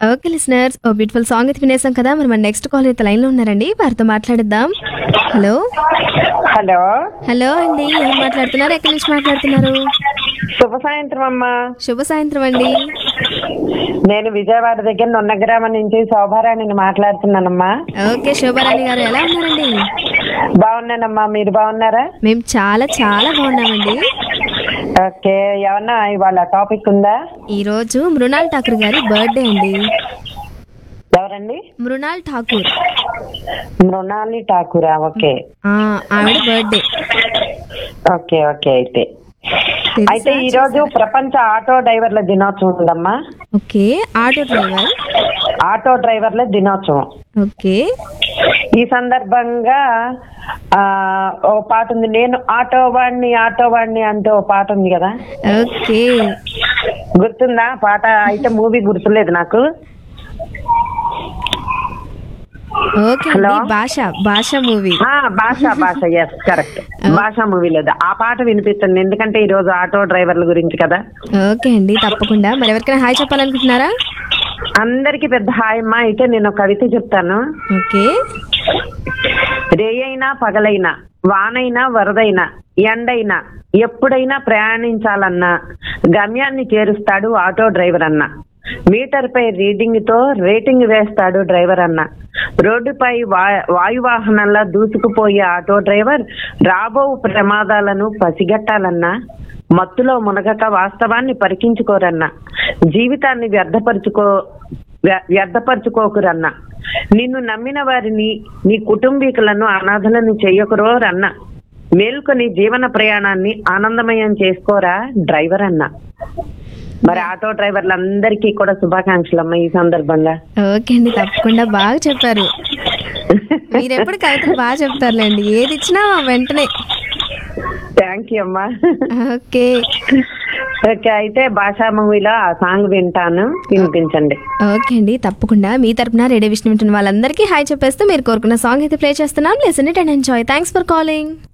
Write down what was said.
Okay listeners, ఓ beautiful song అయితే వినేసాం కదా. మరి మన నెక్స్ట్ కాల్ అయితే లైన్ లో ఉన్నారండి, వారితో మాట్లాడిద్దాం. హలో హలో హలో అండి, ఎవరు మాట్లాడుతున్నారు, ఎక్కడి నుంచి మాట్లాడుతున్నారు? శుభ సాయంత్రం అమ్మా. శుభ సాయంత్రం అండి. నేను విజయవాడ దగ్గర నొన్నగ్రామం నుంచి శోభారాణిని మాట్లాడుతున్నానమ్మా. ఓకే శోభారాణి గారు, ఎలా ఉన్నారండి? బాగున్నానమ్మా, మీరు బాగున్నారా? మేము చాలా చాలా బాగున్నామండి. ఓకే, ఏమన్నా ఇవాళ టాపిక్ ఉందా? ఈ రోజు మృణాల్ ఠాకూర్ గారి బర్త్డే అండి. ఎవరండి? మృణాల్ ఠాకూర్. మృణాలి ఠాకూరా? ఓకే, ఆవిడ బర్త్డే. Okay okay. అయితే ఈ రోజు ప్రపంచ ఆటో డ్రైవర్ల దినోత్సవం ఉందమ్మా. ఓకే, ఆటో డ్రైవర్ల దినోత్సవం. ఓకే, ఈ సందర్భంగా ఓ పాట ఉంది, నేను ఆటో వాడిని అంటే ఓ పాట ఉంది కదా. ఓకే, గుర్తుందా పాట? అయితే మూవీ గుర్తులేదు నాకు. ఓకే అండి, భాష మూవీ. భాష ఎస్ కరెక్ట్, భాష మూవీ లేదు. ఆ పాట వినిపిస్తుంది, ఎందుకంటే ఈ రోజు ఆటో డ్రైవర్ల గురించి కదా. ఓకే అండి, తప్పకుండా. మరి ఎవరికైనా హాయ్ చెప్పాలనుకుంటున్నారా? అందరికి పెద్ద హాయ్ అమ్మా. అయితే నేను ఒక కవిత చెప్తాను. ఓకే. రేయైనా పగలైనా, వానైనా వరదైనా, ఎండైనా, ఎప్పుడైనా ప్రయాణించాలన్నా గమ్యాన్ని చేరుస్తాడు ఆటో డ్రైవర్ అన్న. మీటర్ పై రీడింగ్ తో రేటింగ్ వేస్తాడు డ్రైవర్ అన్న. రోడ్డుపై వాయువాహనంలా దూసుకుపోయే ఆటో డ్రైవర్ రాబో ప్రమాదాలను పసిగట్టాలన్నా, మత్తులో మునగక వాస్తవాన్ని పరికించుకోరన్నా, జీవితాన్ని వ్యర్థపరుచుకోకురన్నా, నిన్ను నమ్మిన వారిని, నీ కుటుంబీకులను అనాథలను చెయ్యకురోరన్నా, మేల్కొని జీవన ప్రయాణాన్ని ఆనందమయం చేసుకోరా డ్రైవర్ అన్నా. మరి ఆటో డ్రైవర్లందరికీ కూడా శుభాకాంక్షలు అమ్మా ఈ సందర్భంగా. ఓకే అండి, తప్పకుండా బాగా చెప్పారు. మీరు ఎప్పుడు కవితలు బాగా చెప్తారులేండి, ఏది ఇచ్చినా వెంటనే. థ్యాంక్ యూ అమ్మా. ఓకే ఓకే, అయితే భాషా మూవీలో ఆ సాంగ్ వింటాను, వినిపించండి. ఓకే అండి, తప్పకుండా. మీ తరపున రేడియో విష్ణు వింటున్న వాళ్ళందరికీ హాయ్ చెప్పేస్తూ మీరు కోరుకున్న సాంగ్ అయితే ప్లే చేస్తున్నాం. Listen it and enjoy. Thanks for calling.